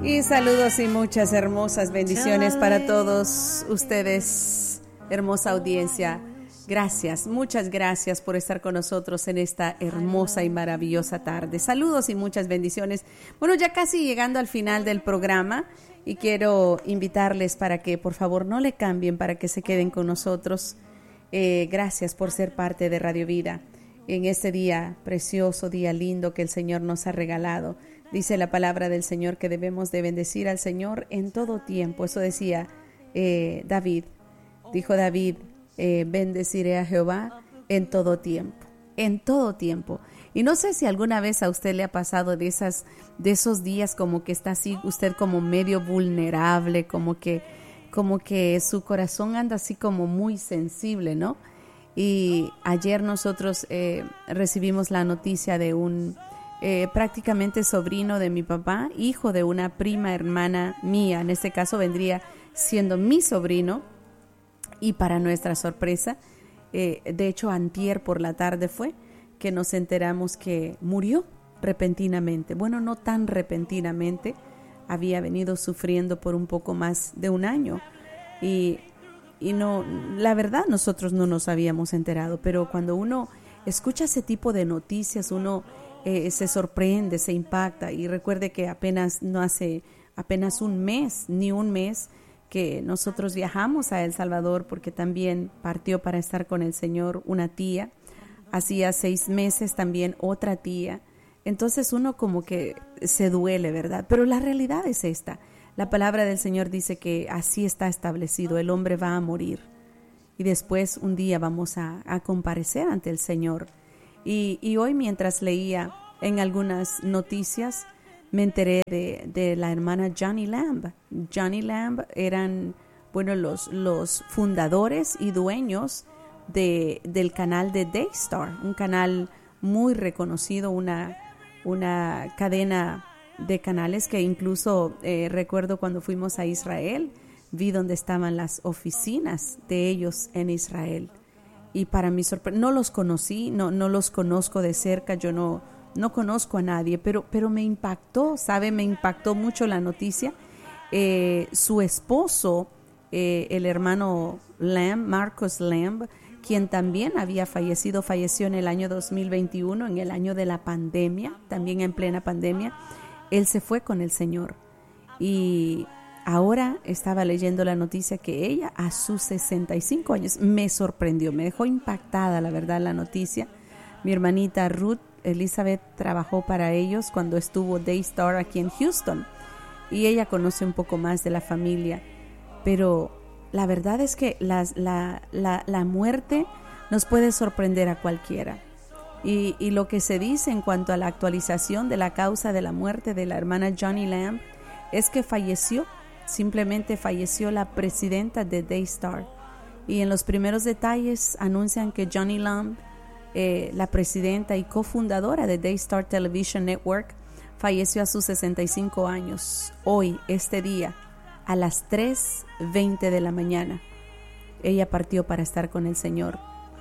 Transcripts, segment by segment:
Y saludos y muchas hermosas bendiciones para todos ustedes, hermosa audiencia. Gracias, muchas gracias por estar con nosotros en esta hermosa y maravillosa tarde. Saludos y muchas bendiciones. Bueno, ya casi llegando al final del programa y quiero invitarles para que por favor no le cambien, para que se queden con nosotros. Gracias por ser parte de Radio Vida en este día precioso, día lindo que el Señor nos ha regalado. Dice la palabra del Señor que debemos de bendecir al Señor en todo tiempo. Eso decía David. Dijo David, bendeciré a Jehová en todo tiempo. En todo tiempo. Y no sé si alguna vez a usted le ha pasado de esos días como que está así usted como medio vulnerable, como que su corazón anda así como muy sensible, ¿no? Y ayer nosotros recibimos la noticia de un prácticamente sobrino de mi papá, hijo de una prima hermana mía. En este caso vendría siendo mi sobrino. Y para nuestra sorpresa, de hecho antier por la tarde fue que nos enteramos que murió repentinamente. Bueno, no tan repentinamente, había venido sufriendo por un poco más de un año. Y no, la verdad nosotros no nos habíamos enterado, pero cuando uno escucha ese tipo de noticias, uno se sorprende, se impacta. Y recuerde que no hace apenas un mes, ni un mes, que nosotros viajamos a El Salvador porque también partió para estar con el Señor una tía. Hacía 6 meses también otra tía. Entonces uno como que se duele, ¿verdad? Pero la realidad es esta. La palabra del Señor dice que así está establecido. El hombre va a morir y después un día vamos a comparecer ante el Señor. Y hoy mientras leía en algunas noticias me enteré de la hermana Johnny Lamb. Johnny Lamb eran, bueno, los fundadores y dueños del canal de Daystar, un canal muy reconocido, una cadena de canales que incluso recuerdo cuando fuimos a Israel, vi donde estaban las oficinas de ellos en Israel. Y para mi sorpresa, no los conocí, no los conozco de cerca, yo no conozco a nadie, pero me impactó, ¿sabe? Me impactó mucho la noticia. Su esposo, el hermano Lamb, Marcus Lamb, quien también había falleció en el año 2021, en el año de la pandemia, también en plena pandemia. Él se fue con el Señor. Y ahora estaba leyendo la noticia que ella, a sus 65 años, me sorprendió, me dejó impactada, la verdad, la noticia. Mi hermanita Ruth Elizabeth trabajó para ellos cuando estuvo Daystar aquí en Houston y ella conoce un poco más de la familia, pero la verdad es que la muerte nos puede sorprender a cualquiera y lo que se dice en cuanto a la actualización de la causa de la muerte de la hermana Johnny Lamb es que simplemente falleció la presidenta de Daystar, y en los primeros detalles anuncian que Johnny Lamb, la presidenta y cofundadora de Daystar Television Network, falleció a sus 65 años. Hoy, este día, a las 3:20 de la mañana, ella partió para estar con el Señor.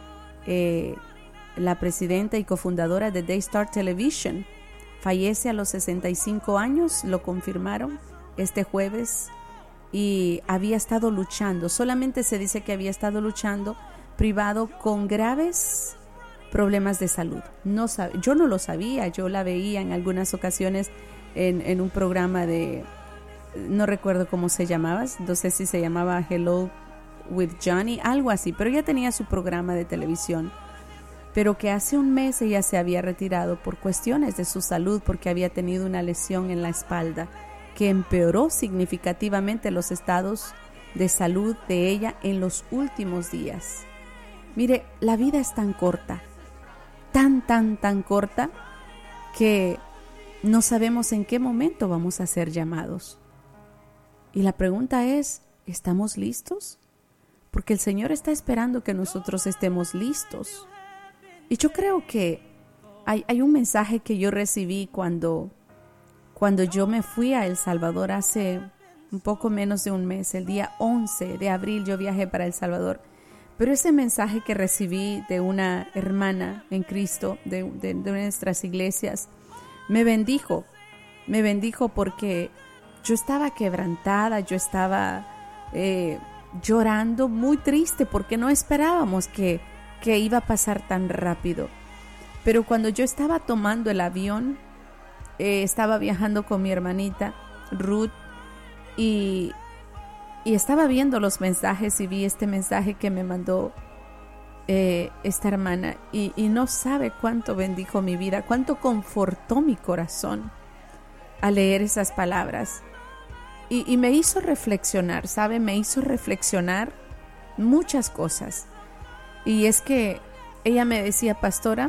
La presidenta y cofundadora de Daystar Television fallece a los 65 años, lo confirmaron este jueves, y había estado luchando, solamente se dice que había estado luchando privado con graves problemas de salud. Yo no lo sabía, yo la veía en algunas ocasiones en un programa no recuerdo cómo se llamaba, no sé si se llamaba Hello with Johnny, algo así, pero ella tenía su programa de televisión, pero que hace un mes ella se había retirado por cuestiones de su salud, porque había tenido una lesión en la espalda que empeoró significativamente los estados de salud de ella en los últimos días. Mire, la vida es tan corta, tan corta, que no sabemos en qué momento vamos a ser llamados. Y la pregunta es, ¿estamos listos? Porque el Señor está esperando que nosotros estemos listos. Y yo creo que hay un mensaje que yo recibí cuando yo me fui a El Salvador hace un poco menos de un mes. El día 11 de abril yo viajé para El Salvador. Pero ese mensaje que recibí de una hermana en Cristo, de nuestras iglesias, me bendijo porque yo estaba quebrantada, yo estaba llorando, muy triste, porque no esperábamos que iba a pasar tan rápido. Pero cuando yo estaba tomando el avión, estaba viajando con mi hermanita Ruth y estaba viendo los mensajes y vi este mensaje que me mandó esta hermana y no sabe cuánto bendijo mi vida, cuánto confortó mi corazón al leer esas palabras y me hizo reflexionar, ¿sabe? Me hizo reflexionar muchas cosas. Y es que ella me decía: pastora,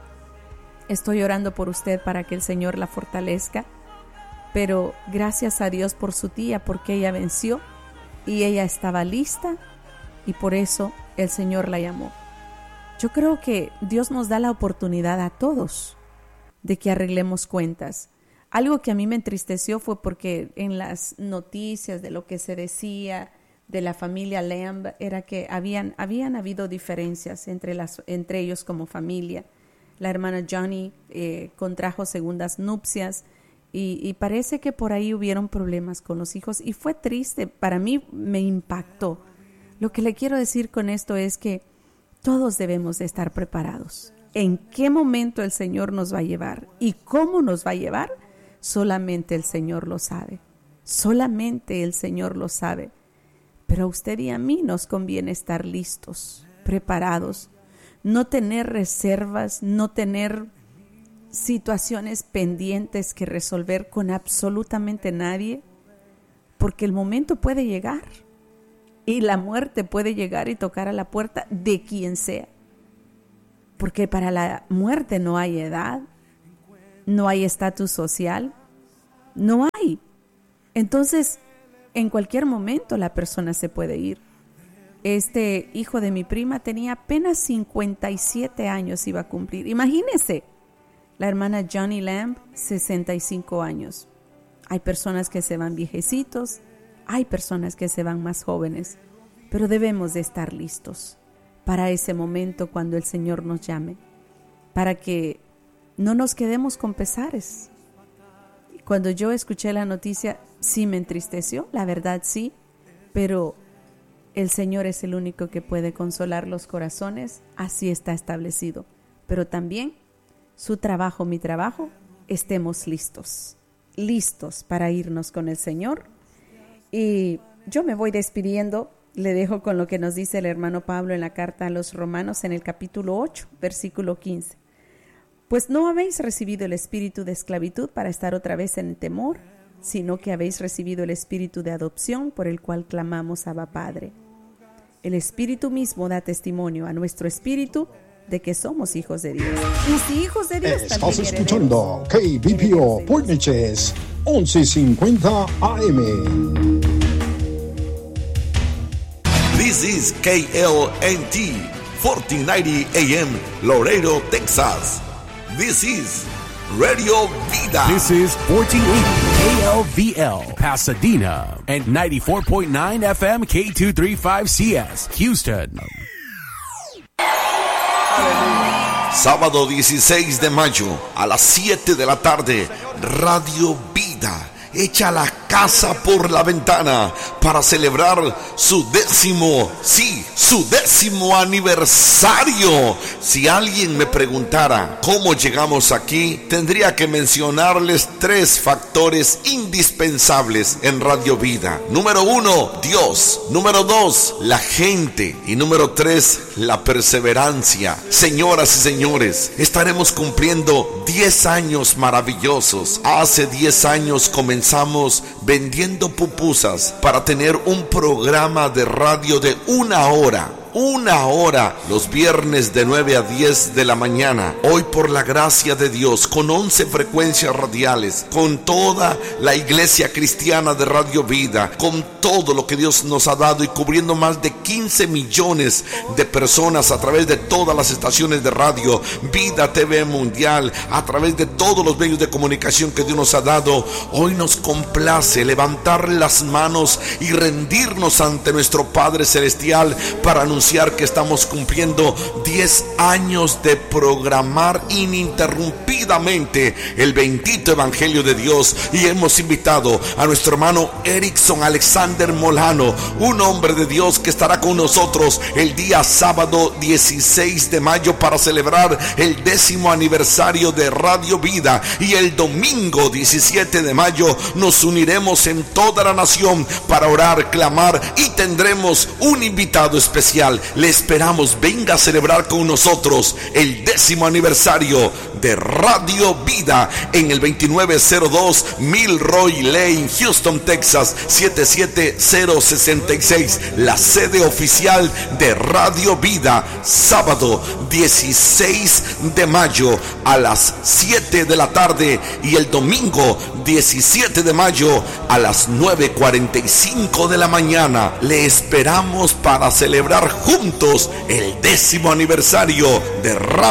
estoy orando por usted para que el Señor la fortalezca, pero gracias a Dios por su tía, porque ella venció y ella estaba lista y por eso el Señor la llamó. Yo creo que Dios nos da la oportunidad a todos de que arreglemos cuentas. Algo que a mí me entristeció fue porque en las noticias de lo que se decía de la familia Lamb era que habían habido diferencias entre ellos como familia. La hermana Johnny contrajo segundas nupcias y parece que por ahí hubieron problemas con los hijos y fue triste, para mí me impactó. Lo que le quiero decir con esto es que todos debemos de estar preparados. ¿En qué momento el Señor nos va a llevar y cómo nos va a llevar? Solamente el Señor lo sabe. Solamente el Señor lo sabe. Pero a usted y a mí nos conviene estar listos, preparados, no tener reservas, no tener situaciones pendientes que resolver con absolutamente nadie, porque el momento puede llegar y la muerte puede llegar y tocar a la puerta de quien sea, porque para la muerte no hay edad, no hay estatus social, no hay. Entonces, en cualquier momento la persona se puede ir. Este hijo de mi prima tenía apenas 57 años, iba a cumplir. Imagínense, la hermana Johnny Lamb, 65 años. Hay personas que se van viejecitos, hay personas que se van más jóvenes, pero debemos de estar listos para ese momento cuando el Señor nos llame, para que no nos quedemos con pesares. Cuando yo escuché la noticia, sí me entristeció, la verdad sí, pero el Señor es el único que puede consolar los corazones, así está establecido. Pero también su trabajo, mi trabajo, estemos listos para irnos con el Señor. Y yo me voy despidiendo, le dejo con lo que nos dice el hermano Pablo en la carta a los Romanos en el capítulo 8, versículo 15. Pues no habéis recibido el espíritu de esclavitud para estar otra vez en temor, sino que habéis recibido el espíritu de adopción por el cual clamamos Abba Padre. El espíritu mismo da testimonio a nuestro espíritu de que somos hijos de Dios. Y si hijos de Dios Estás también escuchando KBPO Portneches 1150 AM. This is KLNT 1490 AM Laredo, Texas. This is Radio Vida. This is 1480 KLVL Pasadena and 94.9 FM K235CS Houston. Sábado 16 de mayo a las 7 de la tarde, Radio Vida echa la casa por la ventana para celebrar su décimo aniversario. Si alguien me preguntara cómo llegamos aquí, tendría que mencionarles 3 factores indispensables en Radio Vida. Número 1, Dios. Número 2, la gente. Y número 3, la perseverancia. Señoras y señores, estaremos cumpliendo 10 años maravillosos. Hace 10 años comenzamos vendiendo pupusas para tener un programa de radio de 1 hora. 1 hora los viernes de 9 a 10 de la mañana. Hoy, por la gracia de Dios, con 11 frecuencias radiales, con toda la iglesia cristiana de Radio Vida, con todo lo que Dios nos ha dado y cubriendo más de 15 millones de personas a través de todas las estaciones de radio, Vida TV Mundial, a través de todos los medios de comunicación que Dios nos ha dado. Hoy nos complace levantar las manos y rendirnos ante nuestro Padre Celestial para anunciar anunciar que estamos cumpliendo 10 años de programar ininterrumpidamente el bendito Evangelio de Dios, y hemos invitado a nuestro hermano Erickson Alexander Molano, un hombre de Dios que estará con nosotros el día sábado 16 de mayo para celebrar el 10º aniversario de Radio Vida, y el domingo 17 de mayo nos uniremos en toda la nación para orar, clamar, y tendremos un invitado especial. Le esperamos, venga a celebrar con nosotros el 10º aniversario de Radio Vida en el 2902 Milroy Lane, Houston, Texas 77066, la sede oficial de Radio Vida. Sábado 16 de mayo a las 7 de la tarde, y el domingo 17 de mayo a las 9:45 de la mañana. Le esperamos para celebrar juntos el 10º aniversario de Radio